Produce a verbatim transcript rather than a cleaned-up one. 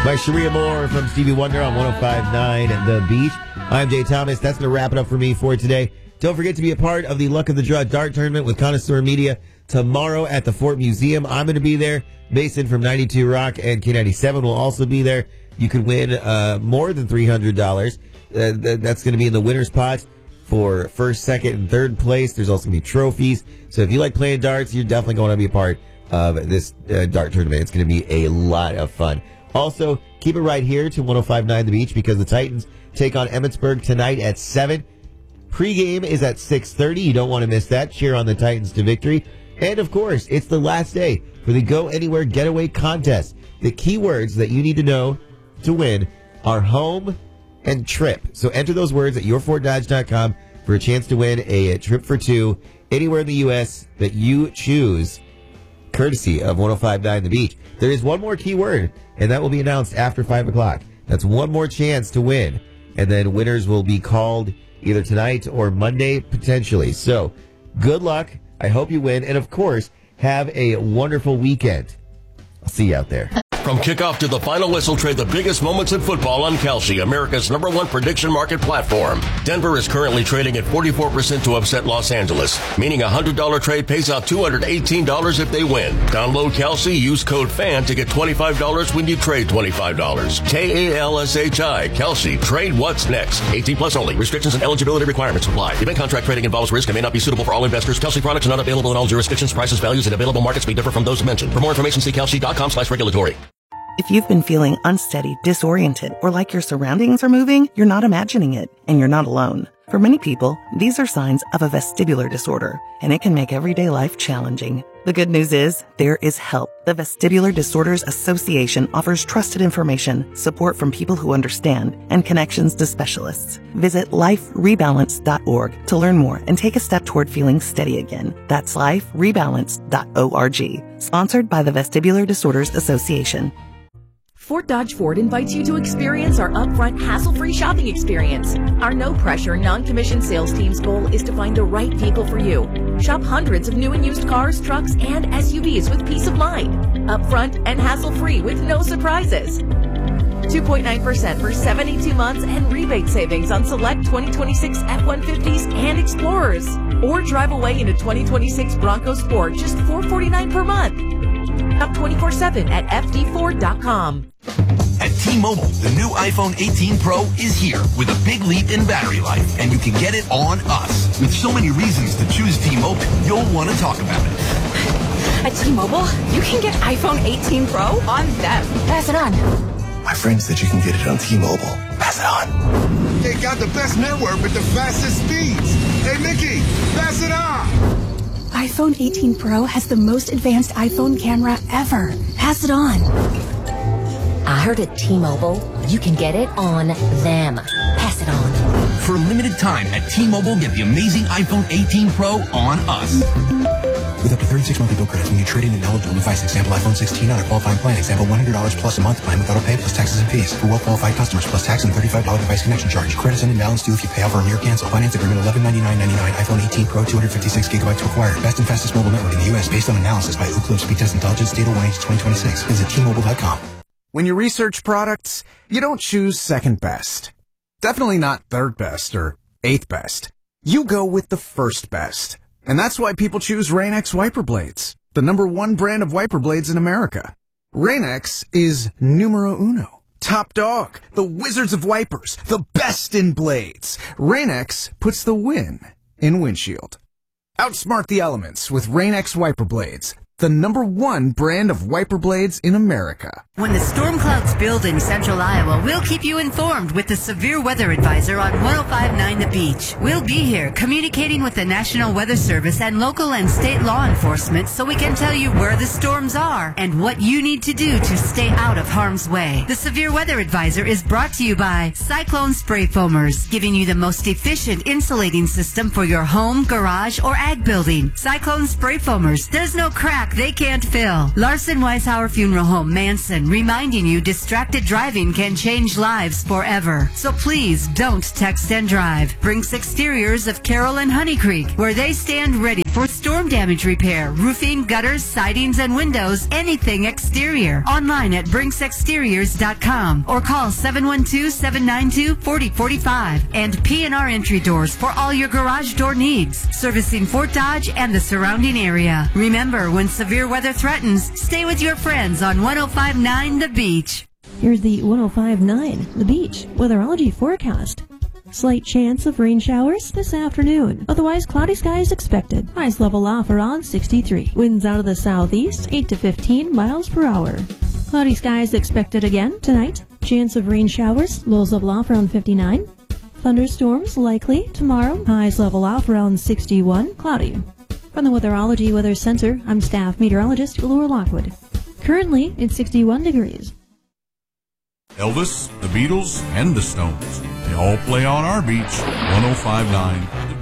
by Sharia Moore from Stevie Wonder on one oh five point nine The Beach. I'm Jay Thomas. That's going to wrap it up for me for today. Don't forget to be a part of the Luck of the Draw Dart Tournament with Connoisseur Media tomorrow at the Fort Museum. I'm going to be there. Mason from ninety-two Rock and K ninety-seven will also be there. You can win uh, more than three hundred dollars. Uh, th- that's going to be in the winner's pot for first, second, and third place. There's also going to be trophies. So if you like playing darts, you're definitely going to be a part of this uh, dart tournament. It's going to be a lot of fun. Also, keep it right here to one oh five point nine The Beach because the Titans take on Emmitsburg tonight at seven. Pre-game is at six thirty. You don't want to miss that. Cheer on the Titans to victory. And, of course, it's the last day for the Go Anywhere Getaway Contest. The keywords that you need to know to win are home and trip. So enter those words at your ford dodge dot com for a chance to win a, a trip for two anywhere in the U S that you choose, courtesy of one oh five point nine The Beach. There is one more keyword, and that will be announced after five o'clock. That's one more chance to win. And then winners will be called either tonight or Monday, potentially. So, good luck. I hope you win. And, of course, have a wonderful weekend. I'll see you out there. From kickoff to the final whistle, trade the biggest moments in football on Kalshi, America's number one prediction market platform. Denver is currently trading at forty-four percent to upset Los Angeles, meaning a one hundred dollars trade pays out two hundred eighteen dollars if they win. Download Kalshi, use code FAN to get twenty-five dollars when you trade twenty-five dollars. K A L S H I, Kalshi. Trade what's next. eighteen plus only. Restrictions and eligibility requirements apply. Event contract trading involves risk and may not be suitable for all investors. Kalshi products are not available in all jurisdictions. Prices, values, and available markets may differ from those mentioned. For more information, see kalshi dot com slash regulatory. If you've been feeling unsteady, disoriented, or like your surroundings are moving, you're not imagining it, and you're not alone. For many people, these are signs of a vestibular disorder, and it can make everyday life challenging. The good news is, there is help. The Vestibular Disorders Association offers trusted information, support from people who understand, and connections to specialists. Visit life rebalance dot org to learn more and take a step toward feeling steady again. That's life rebalance dot org. Sponsored by the Vestibular Disorders Association. Fort Dodge Ford invites you to experience our upfront, hassle-free shopping experience. Our no-pressure, non-commissioned sales team's goal is to find the right vehicle for you. Shop hundreds of new and used cars, trucks, and S U Vs with peace of mind. Upfront and hassle-free with no surprises. two point nine percent for seventy-two months and rebate savings on select twenty twenty-six F one fifties and Explorers. Or drive away in a twenty twenty-six Bronco Sport just four hundred forty-nine dollars per month. Up twenty-four seven at F D ford dot com. At T-Mobile, the new iPhone eighteen Pro is here with a big leap in battery life, and you can get it on us. With so many reasons to choose T-Mobile, you'll want to talk about it. At T-Mobile, you can get iPhone eighteen Pro on them. Pass it on. My friend said you can get it on T-Mobile. Pass it on. They got the best network with the fastest speeds. Hey, Mickey, pass it on. iPhone eighteen Pro has the most advanced iPhone camera ever. Pass it on. I heard at T-Mobile, you can get it on them. Pass it on. For a limited time at T-Mobile, get the amazing iPhone eighteen Pro on us. With up to thirty-six monthly bill credits when you trade in an eligible device. Example iPhone sixteen on a qualifying plan. Example one hundred dollars plus a month plan with auto pay plus taxes and fees. For well-qualified customers plus tax and thirty-five dollars device connection charge. Credits and imbalance due if you pay over or near cancel. Finance agreement eleven ninety-nine ninety-nine. iPhone eighteen Pro two hundred fifty-six gigabytes required. Best and fastest mobile network in the U S based on analysis by Ookla Speed Test Intelligence Data one H twenty twenty-six. Visit T Mobile dot com. When you research products, you don't choose second best. Definitely not third best or eighth best. You go with the first best. And that's why people choose Rain-X wiper blades, the number one brand of wiper blades in America. Rain-X is numero uno, top dog, the wizards of wipers, the best in blades. Rain-X puts the win in windshield. Outsmart the elements with Rain-X wiper blades, the number one brand of wiper blades in America. When the storm clouds build in central Iowa, we'll keep you informed with the Severe Weather Advisor on one oh five point nine The Beach. We'll be here communicating with the National Weather Service and local and state law enforcement so we can tell you where the storms are and what you need to do to stay out of harm's way. The Severe Weather Advisor is brought to you by Cyclone Spray Foamers, giving you the most efficient insulating system for your home, garage, or ag building. Cyclone Spray Foamers. There's no crack they can't fill. Larson Weishauer Funeral Home, Manson, reminding you distracted driving can change lives forever. So please don't text and drive. Brinks Exteriors of Carroll and Honey Creek, where they stand ready for storm damage repair, roofing, gutters, sidings, and windows, anything exterior. Online at brinks exteriors dot com or call seven one two, seven nine two, four zero four five. And P and R Entry Doors for all your garage door needs, servicing Fort Dodge and the surrounding area. Remember, when severe weather threatens, stay with your friends on one oh five point nine The Beach. Here's the one oh five point nine The Beach weatherology forecast. Slight chance of rain showers this afternoon. Otherwise, cloudy skies expected. Highs level off around sixty-three. Winds out of the southeast, eight to fifteen miles per hour. Cloudy skies expected again tonight. Chance of rain showers. Lows level off around fifty-nine. Thunderstorms likely tomorrow. Highs level off around sixty-one. Cloudy. From the Weatherology Weather Center, I'm staff meteorologist Laura Lockwood. Currently, it's sixty-one degrees. Elvis, the Beatles, and the Stones. They all play on our beach. one oh five point nine